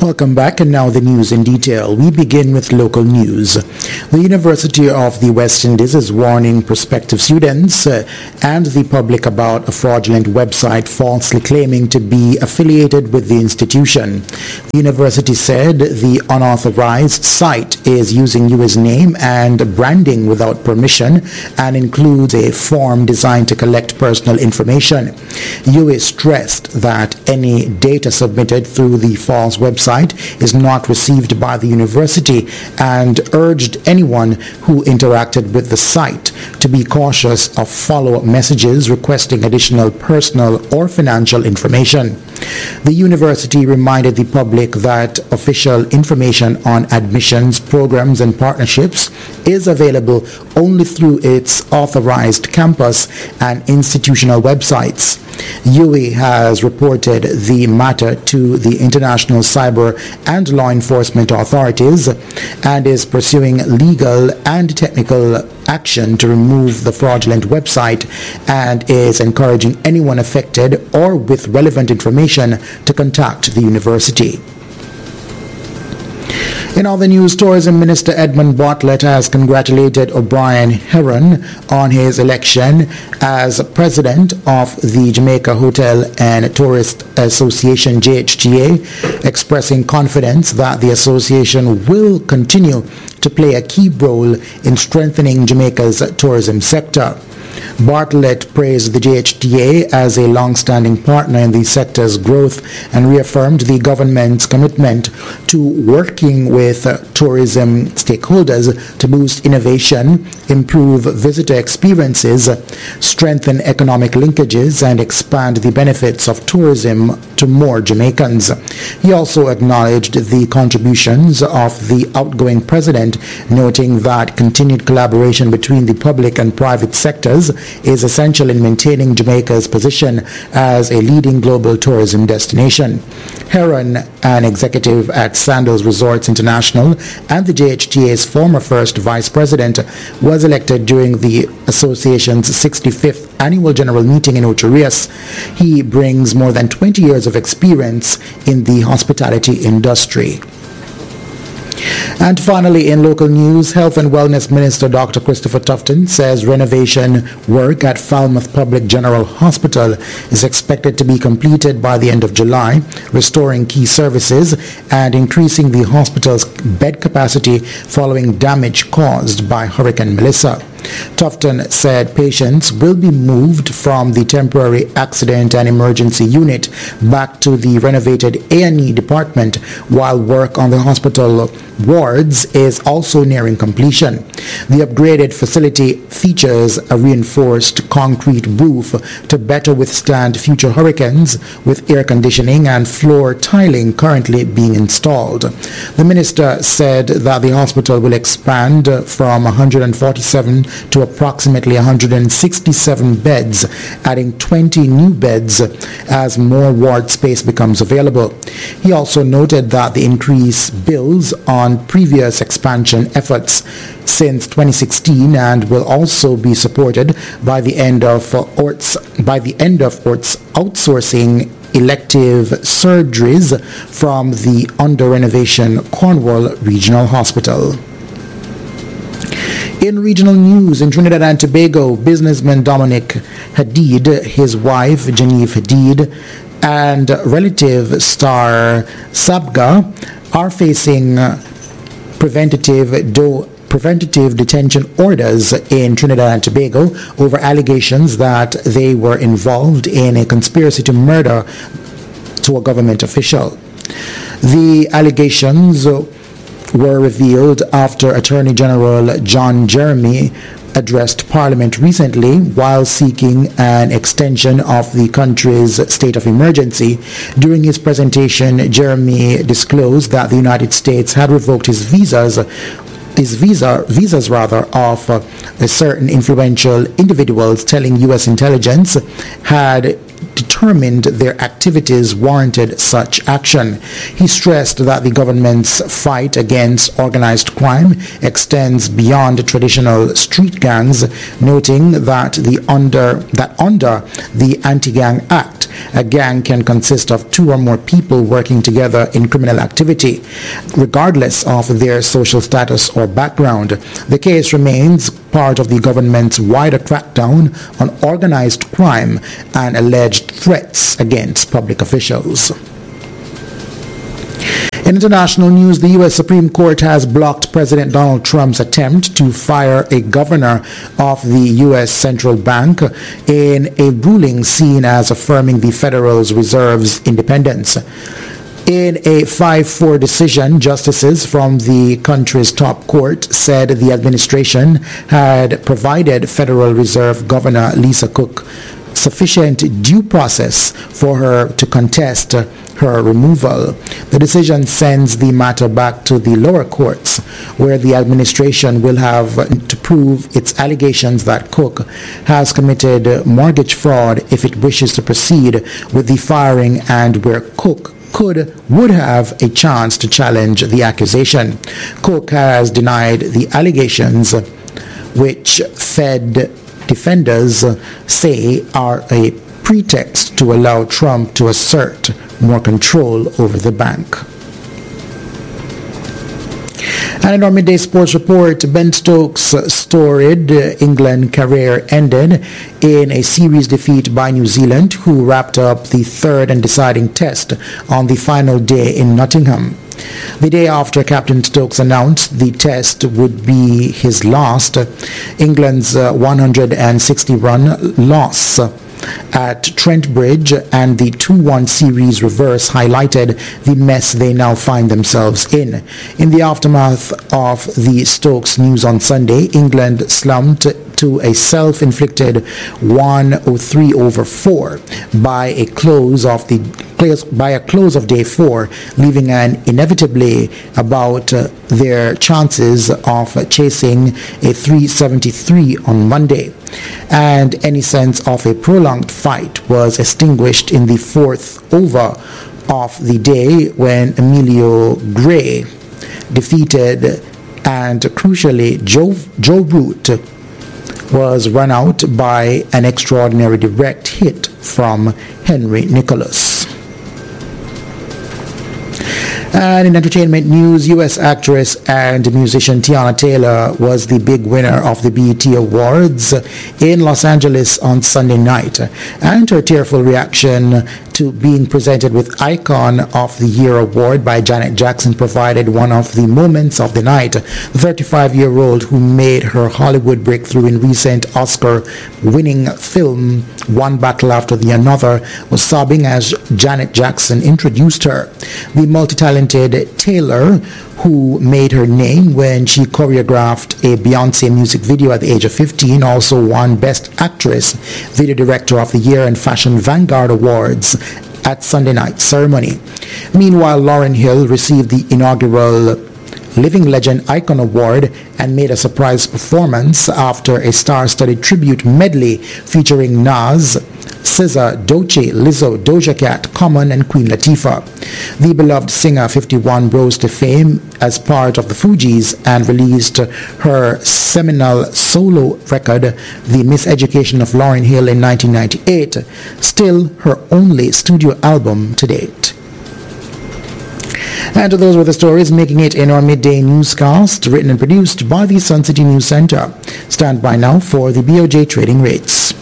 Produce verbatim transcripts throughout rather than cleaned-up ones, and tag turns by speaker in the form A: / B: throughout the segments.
A: Welcome back, and now the news in detail. We begin with local news. The University of the West Indies is warning prospective students uh, and the public about a fraudulent website falsely claiming to be affiliated with the institution. The university said the unauthorized site is using U A's name and branding without permission and includes a form designed to collect personal information. U A stressed that any data submitted through the false website is not received by the university and urged anyone who interacted with the site to be cautious of follow-up messages requesting additional personal or financial information. The university reminded the public that official information on admissions, programs and partnerships is available only through its authorized campus and institutional websites. U A has reported the matter to the international cyber and law enforcement authorities and is pursuing legal and technical action to remove the fraudulent website and is encouraging anyone affected or with relevant information to contact the university. In other news, Tourism Minister Edmund Bartlett has congratulated O'Brien Heron on his election as president of the Jamaica Hotel and Tourist Association, J H T A, expressing confidence that the association will continue to play a key role in strengthening Jamaica's tourism sector. Bartlett praised the J H T A as a long-standing partner in the sector's growth and reaffirmed the government's commitment to working with uh, tourism stakeholders to boost innovation, improve visitor experiences, strengthen economic linkages, and expand the benefits of tourism to more Jamaicans. He also acknowledged the contributions of the outgoing president, noting that continued collaboration between the public and private sectors is essential in maintaining Jamaica's position as a leading global tourism destination. Heron, an executive at Sandals Resorts International and the J H T A's former first vice president, was elected during the association's sixty-fifth annual general meeting in Ocho Rios. He brings more than twenty years of experience in the hospitality industry. And finally, in local news, Health and Wellness Minister Doctor Christopher Tufton says renovation work at Falmouth Public General Hospital is expected to be completed by the end of July, restoring key services and increasing the hospital's bed capacity following damage caused by Hurricane Melissa. Tufton said patients will be moved from the temporary accident and emergency unit back to the renovated A and E department, while work on the hospital wards is also nearing completion. The upgraded facility features a reinforced concrete roof to better withstand future hurricanes, with air conditioning and floor tiling currently being installed. The minister said that the hospital will expand from one hundred forty-seven to approximately one hundred sixty-seven beds, adding twenty new beds as more ward space becomes available. He also noted that the increase builds on previous expansion efforts since twenty sixteen and will also be supported by the end of uh, O R T's by the end of O R T's outsourcing elective surgeries from the under renovation Cornwall Regional Hospital. In regional news, in Trinidad and Tobago, businessman Dominic Hadid, his wife Genevieve Hadid, and relative Star Sabga are facing preventative do preventative detention orders in Trinidad and Tobago over allegations that they were involved in a conspiracy to murder to a government official. The allegations were revealed after Attorney General John Jeremy addressed Parliament recently while seeking an extension of the country's state of emergency. During his presentation, Jeremy disclosed that the United States had revoked his visas his visa visas rather of uh, certain influential individuals, telling U S intelligence had determined their activities warranted such action. He stressed that the government's fight against organized crime extends beyond traditional street gangs, noting that the under that under the Anti-Gang Act, a gang can consist of two or more people working together in criminal activity, regardless of their social status or background. The case remains part of the government's wider crackdown on organized crime and alleged threats against public officials. In international news, the U S Supreme Court has blocked President Donald Trump's attempt to fire a governor of the U S Central Bank in a ruling seen as affirming the Federal Reserve's independence. In a five four decision, justices from the country's top court said the administration had provided Federal Reserve Governor Lisa Cook sufficient due process for her to contest her removal. The decision sends the matter back to the lower courts, where the administration will have to prove its allegations that Cook has committed mortgage fraud if it wishes to proceed with the firing, and where Cook could would have a chance to challenge the accusation. Cook has denied the allegations, which Fed defenders say are a pretext to allow Trump to assert more control over the bank. And in our midday sports report, Ben Stokes' storied England career ended in a series defeat by New Zealand, who wrapped up the third and deciding test on the final day in Nottingham. The day after Captain Stokes announced the test would be his last, England's one hundred sixty run loss at Trent Bridge and the two one series reverse highlighted the mess they now find themselves in. In the aftermath of the Stokes news on Sunday, England slumped to a self-inflicted one oh three over four by a close of the by a close of day four, leaving an inevitably about uh, their chances of chasing a three seventy-three on Monday. And any sense of a prolonged fight was extinguished in the fourth over of the day when Emilio Gray defeated and crucially Joe, Joe Root was run out by an extraordinary direct hit from Henry Nicholas. And in entertainment news, U S actress and musician Tiana Taylor was the big winner of the B E T Awards in Los Angeles on Sunday night. And her tearful reaction to being presented with Icon of the Year award by Janet Jackson provided one of the moments of the night. The thirty-five-year-old, who made her Hollywood breakthrough in recent Oscar-winning film One Battle After the Another, was sobbing as Janet Jackson introduced her. The multi-talented Taylor, who made her name when she choreographed a Beyonce music video at the age of fifteen, also won Best Actress, Video Director of the Year, and Fashion Vanguard Awards at Sunday night's ceremony. Meanwhile, Lauryn Hill received the inaugural Living Legend Icon Award and made a surprise performance after a star-studded tribute medley featuring Nas, S Z A, Doechii, Lizzo, Doja Cat, Common, and Queen Latifah. The beloved singer fifty-one rose to fame as part of the Fugees and released her seminal solo record, The Miseducation of Lauryn Hill, in nineteen ninety-eight, still her only studio album to date. And those were the stories making it in our midday newscast, written and produced by the Sun City News Center. Stand by now for the B O J trading rates.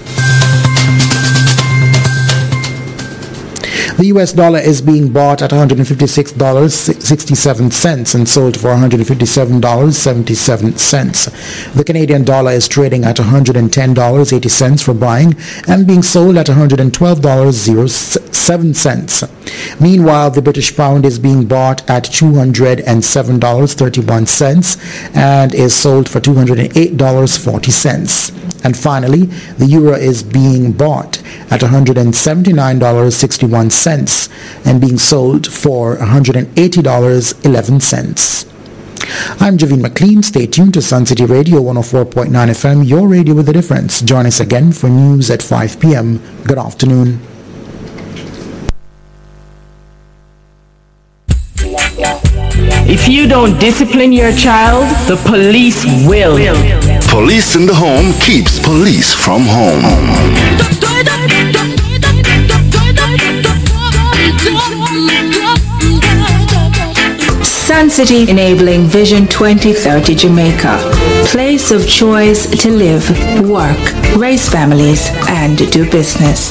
A: The U S dollar is being bought at one hundred fifty-six dollars and sixty-seven cents and sold for one hundred fifty-seven dollars and seventy-seven cents. The Canadian dollar is trading at one hundred ten dollars and eighty cents for buying and being sold at one hundred twelve dollars and seven cents. Meanwhile, the British pound is being bought at two hundred seven dollars and thirty-one cents and is sold for two hundred eight dollars and forty cents. And finally, the euro is being bought at one hundred seventy-nine dollars and sixty-one cents and being sold for one hundred eighty dollars and eleven cents. I'm Javine McLean. Stay tuned to Sun City Radio one oh four point nine F M, your radio with a difference. Join us again for news at five p.m. Good afternoon.
B: If you don't discipline your child, the police will.
C: Police in the home keeps police from home. Sun City enabling Vision twenty thirty Jamaica. Place of choice to live, work, raise families, and do business.